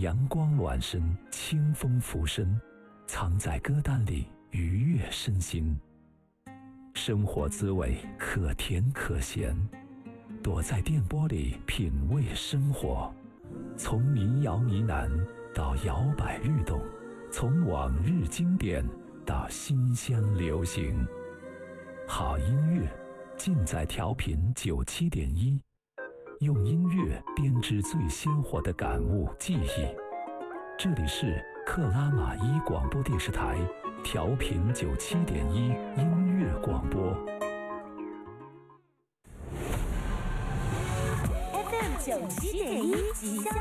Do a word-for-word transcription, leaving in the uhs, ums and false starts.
阳光暖身，清风拂身，藏在歌单里愉悦身心。生活滋味可甜可咸，躲在电波里品味生活。从民谣呢喃到摇摆律动，从往日经典到新鲜流行。好音乐尽在调频九七点一，用音乐编织最鲜活的感悟记忆。这里是克拉玛依广播电视台调频九七点一音乐广播。 F M 九七点一即将